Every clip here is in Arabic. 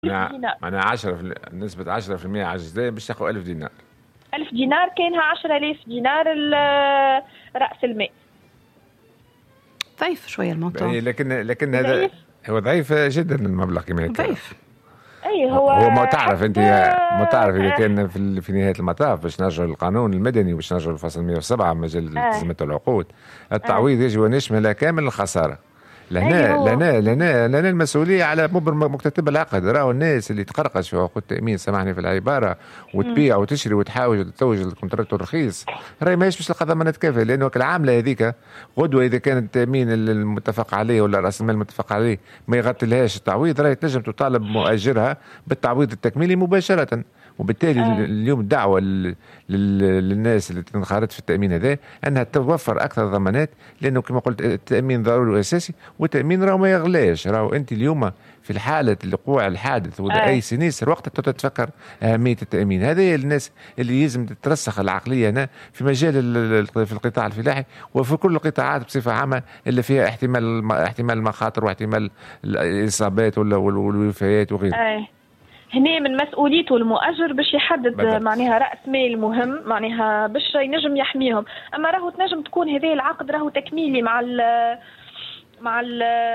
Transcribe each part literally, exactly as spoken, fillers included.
معناها عشرة في نسبة عشرة في المية على الجزائر باش تاخذ ألف دينار. ألف دينار كاينها عشرة آلاف دينار رأس المال. ضعيف شوية الموضوع. لكن لكن هذا هو ضعيف جدا المبلغ كما هيك. ضعيف. اي هو هو ما تعرف انت ما تعرف اذا كان في في نهايه المطاف باش نرجعوا للقانون المدني وباش نرجعوا للفصل مئة وسبعة مجال التزامات العقود. التعويض يجب ان يشمل كامل الخساره. لهنا لهنا لهنا لهنا المسؤوليه على مكتتب العقد. راهو الناس اللي تقرقش في عقود التامين، سامحني في العباره، وتبيع وتشري وتحاول وتتوج الكونترات الرخيص، راهي ماهيش باش تلقى ضمانه كافيه، لانه العامله هذيك غدوه اذا كان التامين المتفق عليه ولا راس المال المتفق عليه ما يغطي لهاش التعويض، راهي تنجم تطالب مؤجرها بالتعويض التكميلي مباشره. وبالتالي آه. اليوم الدعوة للناس اللي تنخرط في التأمين هذا أنها توفر أكثر ضمانات، لأنه كما قلت التأمين ضروري وأساسي، والتأمين راهو ما يغلاش. راهو أنت اليوم في الحالة اللي وقوع الحادث ولا آه. أي سينيستر وقتها تتفكر أهمية التأمين. هذه الناس اللي لازم تترسخ العقلية هنا في مجال في القطاع الفلاحي وفي كل القطاعات بصفة عامة اللي فيها احتمال احتمال المخاطر واحتمال الإصابات ولا والوفيات وغيره. آه. هنا من مسؤوليته المؤجر باش يحدد بدأ. معناها رأس مال مهم معناها باش ينجم يحميهم. أما راهو تنجم تكون هذه العقد راهو تكميلي مع ال مع ال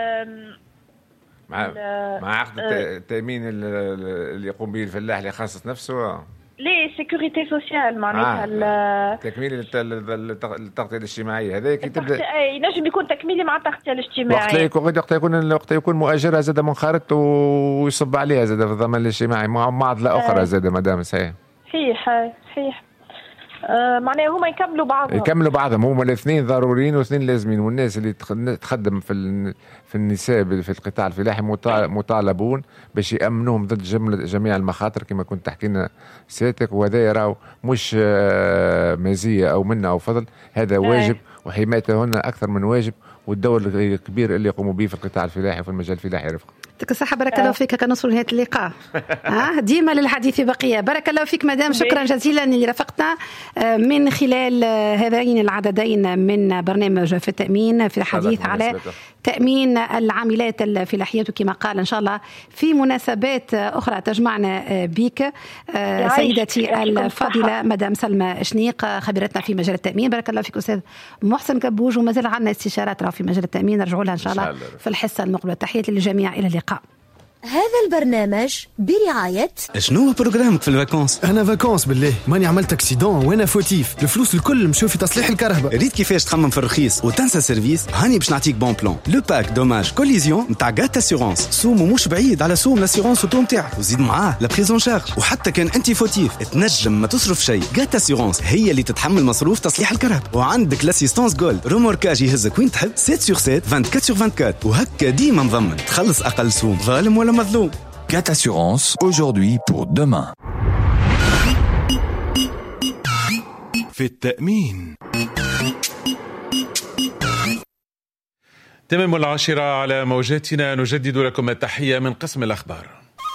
مع, مع عقد التأمين اللي يقوم به الفلاح اللي يخصص نفسه. ليه سيكوريتي سوسيال معناتها آه. تكميلي للتغطية الاجتماعية هذا كي تبدا ينجم يكون تكميلي مع التغطية الاجتماعية. وقت يكون وقت يكون وقت يكون مؤجرها زاد منخرط ويصب عليها زاد في الضمان الاجتماعي مع معضلة أخرى آه. زاد مدام صحيح. صحيح صحيح. آه معناه هما يكملوا بعضهم يكملوا بعضهم هما الاثنين ضروريين واثنين لازمين. والناس اللي تخدم في في النساء في القطاع الفلاحي مطالبون باش يأمنوهم ضد جملة جميع المخاطر كما كنت تحكي لنا سيادتك. وهذا يراو مش مزية أو منة أو فضل، هذا واجب وحمايتهن أكثر من واجب، والدور الكبير اللي يقوموا به في القطاع الفلاحي وفي المجال الفلاحي. رفقا يعطيك الصحة، بارك الله فيك. كنوصل لنهاية اللقاء ها ديما للحديث بقية. بارك الله فيك مدام، شكرا جزيلا اللي رافقتنا من خلال هذين العددين من برنامج في التأمين في الحديث على تأمين العاملات الفلاحيات. وكما قال إن شاء الله في مناسبات أخرى تجمعنا بك سيدتي الفاضلة مدام سلمى شنيق خبيرتنا في مجال التأمين. بارك الله فيك أستاذ محسن كبوج، وما زال عندنا استشارات في مجال التأمين نرجعوا لها إن شاء الله في الحصة المقبلة. تحياتي للجميع، إلى اللقاء. هذا البرنامج برعاية. شنو هو برنامجك في الفاكونس؟ أنا فاكونس بالله، ماني عملت أكسيدون وأنا فوتيف، الفلوس الكل مشوا في تصليح الكهرباء. ريت كيفاش تخمم في الرخيص وتنسى سيرفيس؟ هاني باش نعطيك بون بلان. لو باك دوماج كوليزيون نتاع غات اسيورونس، سومو مش بعيد على سوم لاسيورونس اوتو نتاعك، وزيد معاه لا بريزون شارج. وحتى كان انت فوتيف تنجم ما تصرف شيء، غات اسيورونس هي اللي تتحمل مصروف تصليح الكهرباء. وعندك لاسيستانس جولد، روموركاج يهزك وين تحب سبعة سور سبعة، أربعة وعشرين سور أربعة وعشرين، وهكا ديما مضمن تخلص أقل سوم، ظالم ولا مظلوم. Gat Assurance, aujourd'hui pour demain. في التأمين تمام العاشرة على موجاتنا، نجدد لكم التحية من قسم الأخبار.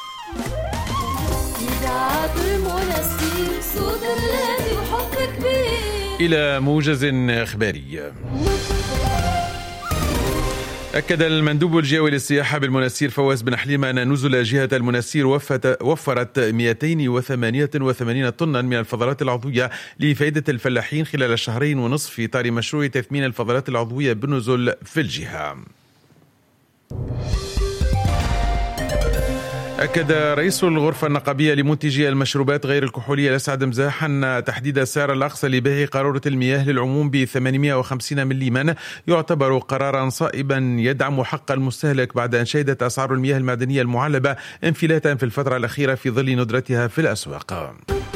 إلى موجز إخباري. أكد المندوب الجوي للسياحة بالمنستير فواز بن حليمة أن نزل جهة المنستير وفرت مئتين وثمانية وثمانين طنا من الفضلات العضوية لفائدة الفلاحين خلال شهرين ونصف في إطار مشروع تثمين الفضلات العضوية بالنزل في الجهة. أكد رئيس الغرفة النقابية لمنتجي المشروبات غير الكحولية الأسعد مزاح أن تحديد السعر الأقصى لبيع قارورة المياه للعموم ب ثمانمئة وخمسين مليما يعتبر قرارا صائبا يدعم حق المستهلك بعد أن شهدت أسعار المياه المعدنية المعلبة انفلاتا في الفترة الأخيرة في ظل ندرتها في الأسواق.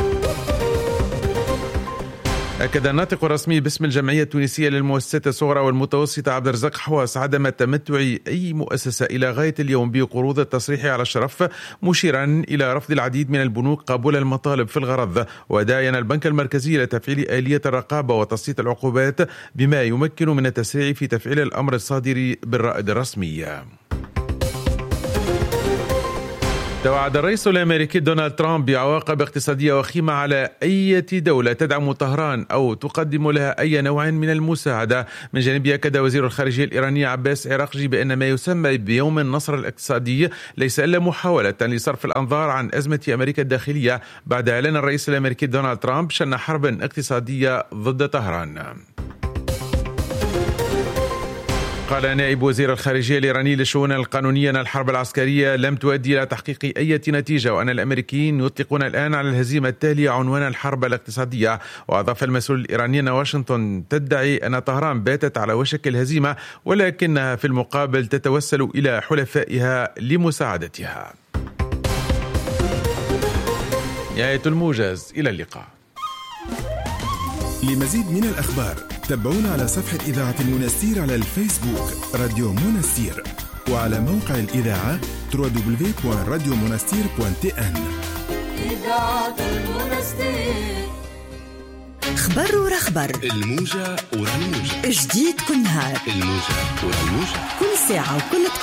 أكد الناطق الرسمي باسم الجمعية التونسية للمؤسسات الصغرى والمتوسطة عبد الرزاق حواس عدم تمتع أي مؤسسة إلى غاية اليوم بقروض التصريح على الشرف، مشيرا إلى رفض العديد من البنوك قبول المطالب في الغرض، وداعيا البنك المركزي إلى تفعيل آلية الرقابة وتسليط العقوبات بما يمكن من التسريع في تفعيل الأمر الصادر بالرائد الرسمي. توعد الرئيس الأمريكي دونالد ترامب بعواقب اقتصادية وخيمة على أي دولة تدعم طهران أو تقدم لها أي نوع من المساعدة. من جانبه أكد وزير الخارجية الإيراني عباس عراقجي بأن ما يسمى بيوم النصر الاقتصادي ليس إلا محاولة لصرف الأنظار عن أزمة أمريكا الداخلية بعد إعلان الرئيس الأمريكي دونالد ترامب شن حرب اقتصادية ضد طهران. قال نائب وزير الخارجية الإيراني للشؤون القانونية أن الحرب العسكرية لم تؤدي إلى تحقيق أي نتيجة وأن الأمريكيين يطلقون الآن على الهزيمة التالية عنوان الحرب الاقتصادية. وأضاف المسؤول الإيراني أن واشنطن تدعي أن طهران باتت على وشك الهزيمة ولكنها في المقابل تتوسل إلى حلفائها لمساعدتها. نهاية الموجز، إلى اللقاء. لمزيد من الأخبار تابعونا على صفحة إذاعة المنستير على الفيسبوك راديو منستير وعلى موقع الإذاعة دبليو دبليو دبليو دوت راديو منستير دوت تي إن. إذاعة المنستير، خبر ورا خبر، الموجة ورا الموجة، جديد كل نهار، الموجة ورا الموجة، كل ساعة وكل